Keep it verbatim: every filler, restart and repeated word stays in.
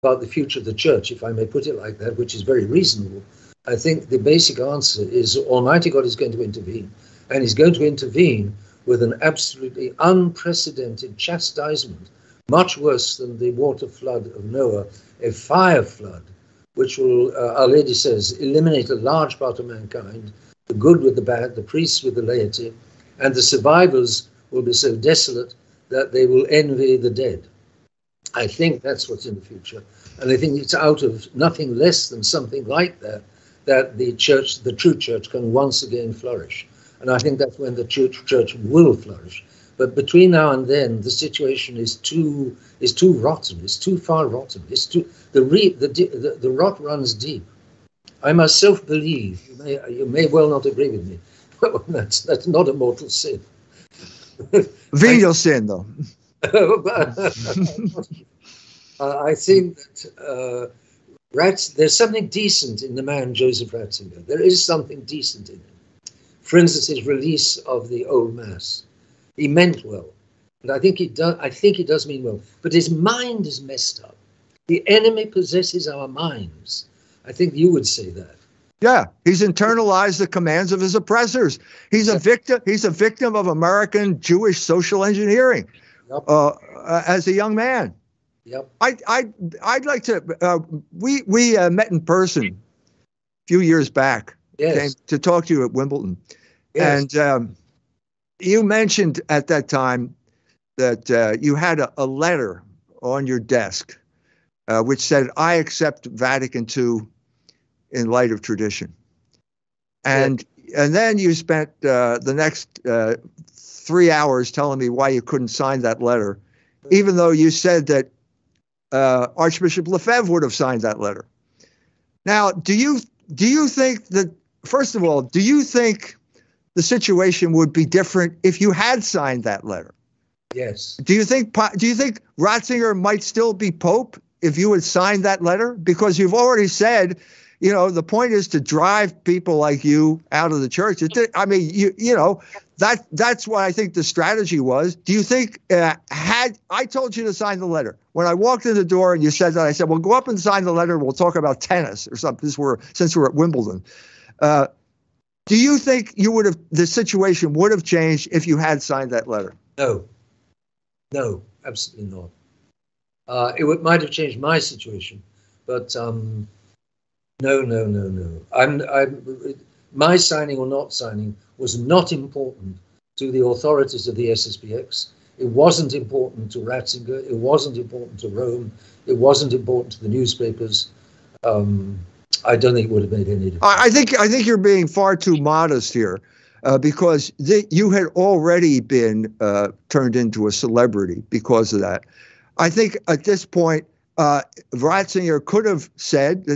about the future of the church, if I may put it like that, which is very reasonable, I think the basic answer is Almighty God is going to intervene, and he's going to intervene with an absolutely unprecedented chastisement, much worse than the water flood of Noah, a fire flood, which will, uh, Our Lady says, eliminate a large part of mankind, the good with the bad, the priests with the laity, and the survivors will be so desolate that they will envy the dead. I think that's what's in the future. And I think it's out of nothing less than something like that that the church, the true church, can once again flourish. And I think that's when the church, church will flourish. But between now and then, the situation is too is too rotten. It's too far rotten. It's too the re, the, the the rot runs deep. I myself believe. You may you may well not agree with me. Well, that's that's not a mortal sin. Venial sin, though. uh, I think that uh, Rats, there's something decent in the man Joseph Ratzinger. There is something decent in him. For instance, his release of the Old Mass. He meant well, and I think he does. I think he does mean well. But his mind is messed up. The enemy possesses our minds. I think you would say that. Yeah, he's internalized the commands of his oppressors. He's a victim. He's a victim of American Jewish social engineering. Yep. Uh, uh, as a young man. Yep. I I I'd like to. Uh, we we uh, met in person a few years back. Yes. Came to talk to you at Wimbledon. Yes. And um, you mentioned at that time that uh, you had a, a letter on your desk uh, which said, "I accept Vatican Two in light of tradition." And yes. and then you spent uh, the next uh, three hours telling me why you couldn't sign that letter, even though you said that uh, Archbishop Lefebvre would have signed that letter. Now, do you do you think that, first of all, do you think the situation would be different if you had signed that letter? Yes. Do you think do you think Ratzinger might still be Pope if you had signed that letter? Because you've already said, you know, the point is to drive people like you out of the church. It, I mean, you you know, that that's what I think the strategy was. Do you think uh, had I told you to sign the letter, when I walked in the door and you said that, I said, well, go up and sign the letter. We'll talk about tennis or something. This were, since we're at Wimbledon. Uh, do you think you would have, the situation would have changed if you had signed that letter? No, no, absolutely not. Uh, it would, might have changed my situation, but um, no, no, no, no. I'm, I'm, my signing or not signing was not important to the authorities of the S S P X. It wasn't important to Ratzinger. It wasn't important to Rome. It wasn't important to the newspapers. Um, I don't think it would have made any difference. I think I think you're being far too modest here, uh, because the, you had already been uh, turned into a celebrity because of that. I think at this point, uh, Ratzinger could have said that